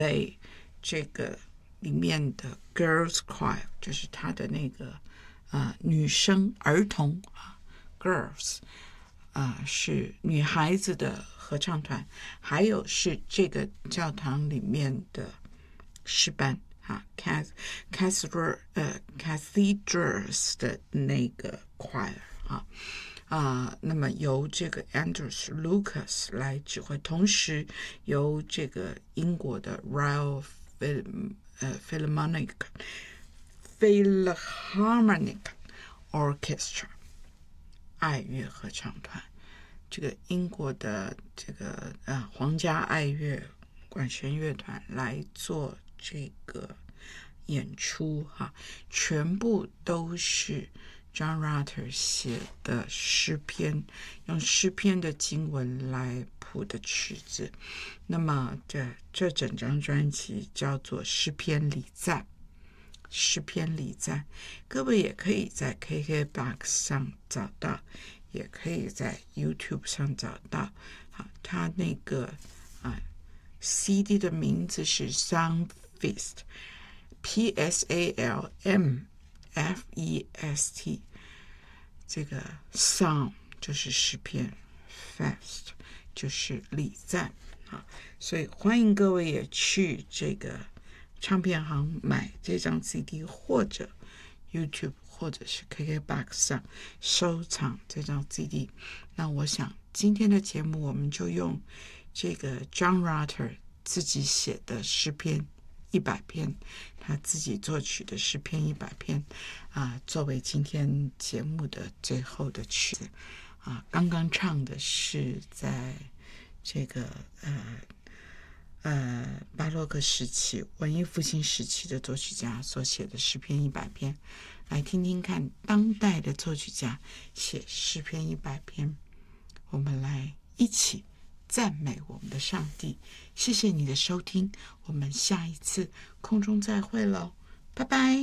这个里面的 girls choir 就是他的那个女生儿童girls是女孩子的合唱团，还有是这个教堂里面的诗班cathedrals 的那个 choir 那么由这个 Andrews Lucas 来指挥，同时由这个英国的 Royal Philharmonic Orchestra 爱乐合唱团，这个英国的这个皇家爱乐管弦乐团来做这个演出全部都是John Rutter 写的诗篇，用诗篇的经文来谱的曲子。那么这整张专辑叫做诗篇礼赞，诗篇礼赞，各位也可以在 KKBOX 上找到，也可以在 YouTube 上找到。他那个CD 的名字是 Psalm Feast， PSALMFEST， 这个 Psalm 就是诗篇， Fest 就是礼赞所以欢迎各位也去这个唱片行买这张 CD， 或者 YouTube 或者是 KKBOX 上收藏这张 CD。 那我想今天的节目我们就用这个 John Rutter 自己写的诗篇100篇，他自己作曲的诗篇100篇作为今天节目的最后的曲子刚刚唱的是在这个巴洛克时期文艺复兴时期的作曲家所写的诗篇100篇，来听听看当代的作曲家写诗篇100篇，我们来一起赞美我们的上帝。谢谢你的收听，我们下一次空中再会咯，拜拜。